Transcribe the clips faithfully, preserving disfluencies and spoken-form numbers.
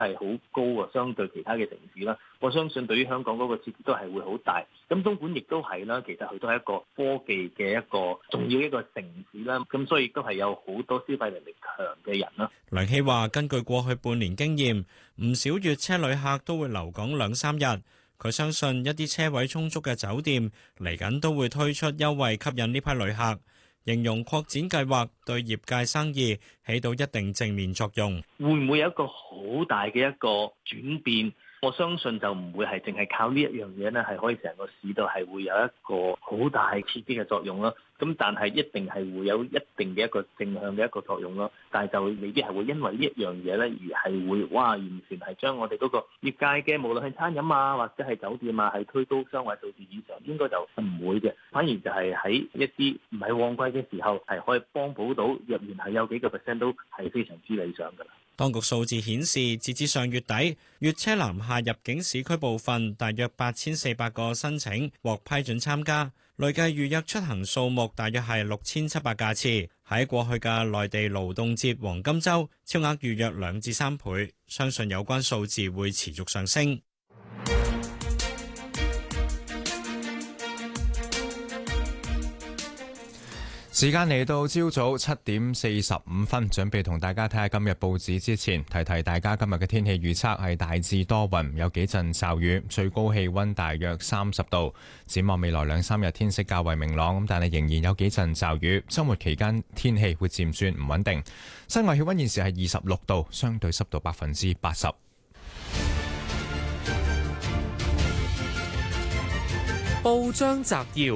係好高啊，相對其他嘅城市啦。我相信對於香港嗰個刺激都係會好大。咁東莞亦都係啦，其實佢都係一個科技嘅一個重要一個城市啦。咁所以亦都係有好多消費能力強嘅人啦。 梁希話：根據過去半年經驗，唔少粵車旅客都會留港兩三日。佢相信一啲車位充足嘅酒店嚟緊都會推出優惠吸引呢批旅客，形容擴展計劃對業界生意起到一定正面作用。 會唔會有一個好大嘅一個轉變？我相信就唔會係淨係靠呢一樣嘢咧，係可以成個市道係會有一個好大刺激嘅作用咯。咁但係一定係會有一定嘅一個正向嘅一個作用咯。但係就未必係會因為呢一樣嘢咧而係會哇完全係將我哋嗰個業界嘅無論係餐飲啊或者係酒店啊係推高雙位數字以上，應該就唔會嘅。反而就係喺一啲唔係旺季嘅時候係可以幫補到，若然係有幾個 percent 都係非常之理想㗎啦。 當局數字顯示，截至上月底，粵車南下入境市區部分大約八千四百個申請獲批准參加，累計預約出行數目大約係六千七百架次。喺過去嘅內地勞動節黃金週，超額預約兩至三倍，相信有關數字會持續上升。 時間嚟到朝早七點四十五分，準備同大家睇下今日報紙之前，提提大家今日嘅天氣預測係大致多雲，有幾陣驟雨，最高氣溫大約三十度。展望未來兩三日天色較為明朗，但係仍然有幾陣驟雨。週末期間天氣會漸轉唔穩定。室外氣溫現時係二十六度，相對濕度百分之八十。 報章摘要。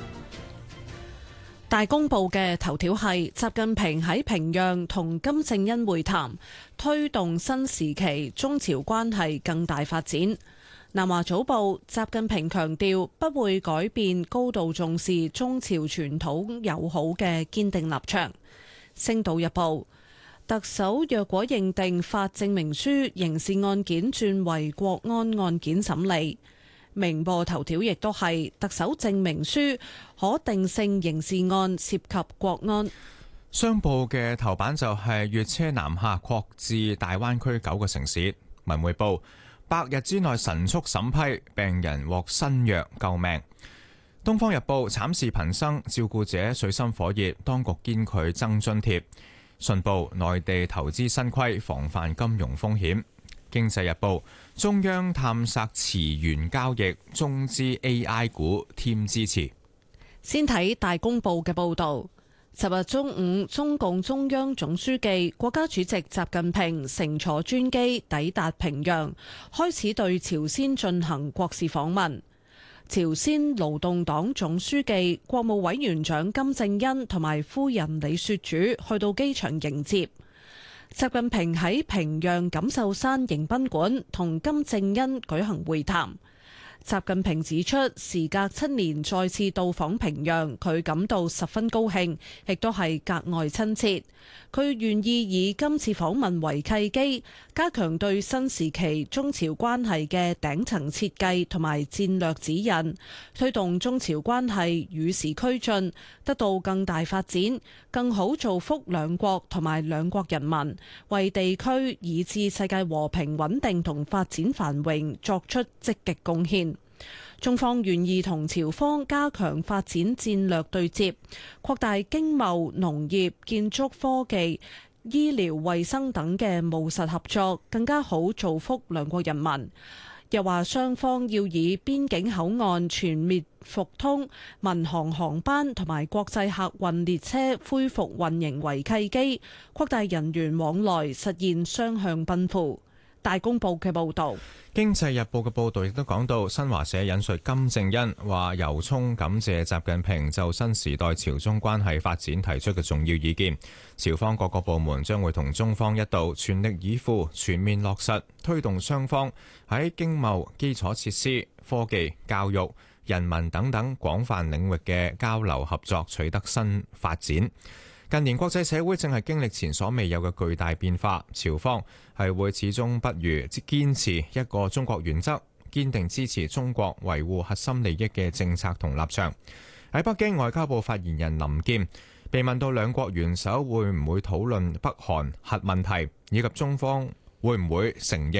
大公報嘅頭條係習近平喺平壤同金正恩會談，推動新時期中朝關係更大發展。南華早報，習近平強調不會改變高度重視中朝傳統友好嘅堅定立場。星島日報，特首若果認定發證明書，刑事案件轉為國安案件審理。明報頭條亦都係特首證明書可定性刑事案涉及國安。 商報嘅頭版就係粵車南下擴至大灣區九個城市。文匯報，百日之內神速審批，病人獲新藥救命。東方日報，慘事頻生，照顧者水深火熱，當局堅拒增津貼。信報，內地投資新規，防範金融風險。經濟日報，中央探索詞源交易，中資 A I 股添支持。 先睇大公報嘅報導。尋日中午，中共中央總書記、國家主席習近平乘坐專機抵達平壤，開始對朝鮮進行國事訪問。朝鮮勞動黨總書記、國務委員長金正恩同埋夫人李雪主去到機場迎接。習近平喺平壤錦繡山迎賓館同金正恩舉行會談。習近平指出，時隔七年再次到訪平壤，佢感到十分高興，亦都係格外親切。佢願意以今次訪問為契機，加強對新時期中朝關係嘅頂層設計同埋戰略指引，推動中朝關係與時俱進，得到更大發展，更好造福兩國同埋兩國人民，為地區以至世界和平穩定同發展繁榮作出積極貢獻。中方願意同朝方加強發展戰略對接，擴大經貿、農業、建築科技、醫療衛生等嘅務實合作，更加好造福兩國人民。又話雙方要以邊境口岸全面復通、民航航班同埋國際客運列車恢復運營為契機，擴大人員往來，實現雙向奔赴。大公報嘅報導。 經濟日報嘅報導亦都講到，新華社引述金正恩話，由衷感謝習近平就新時代朝中關係發展提出嘅重要意見。朝方各個部門將會同中方一道全力以赴，全面落實推動雙方喺經貿、基礎設施、科技、教育、人民等等廣泛領域嘅交流合作取得新發展。近年國際社會正係經歷前所未有嘅巨大變化，朝方係會始終不渝堅持一個中國原則，堅定支持中國維護核心利益嘅政策同立場。喺北京，外交部發言人林健被問到兩國元首會唔會討論北韓核問題，以及中方會唔會承認